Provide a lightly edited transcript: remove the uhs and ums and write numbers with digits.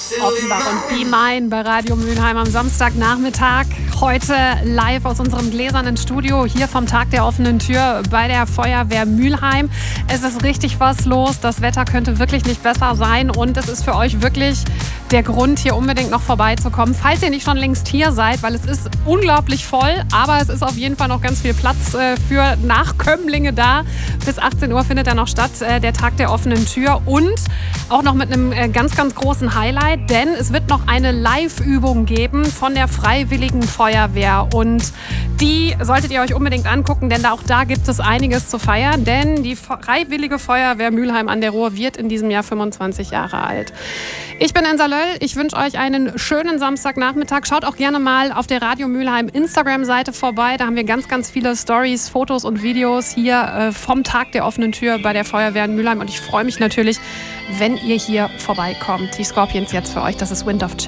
Offenbach und Be Mine bei Radio Mülheim am Samstagnachmittag. Heute live aus unserem gläsernen Studio hier vom Tag der offenen Tür bei der Feuerwehr Mülheim. Es ist richtig was los. Das Wetter könnte wirklich nicht besser sein und es ist für euch wirklich der Grund, hier unbedingt noch vorbeizukommen, falls ihr nicht schon längst hier seid, weil es ist unglaublich voll, aber es ist auf jeden Fall noch ganz viel Platz für Nachkömmlinge da. Bis 18 Uhr findet er noch statt, der Tag der offenen Tür, und auch noch mit einem ganz, ganz großen Highlight, denn es wird noch eine Live-Übung geben von der Freiwilligen Feuerwehr und die solltet ihr euch unbedingt angucken, denn auch da gibt es einiges zu feiern, denn die Freiwillige Feuerwehr Mülheim an der Ruhr wird in diesem Jahr 25 Jahre alt. Ich bin Ensa Löll, ich wünsche euch einen schönen Samstagnachmittag. Schaut auch gerne mal auf der Radio Mülheim Instagram-Seite vorbei, da haben wir ganz, ganz viele Stories, Fotos und Videos hier vom Tag der offenen Tür bei der Feuerwehr in Mülheim und ich freue mich natürlich, wenn ihr hier vorbeikommt. Die Scorpions jetzt für euch, das ist Wind of Change.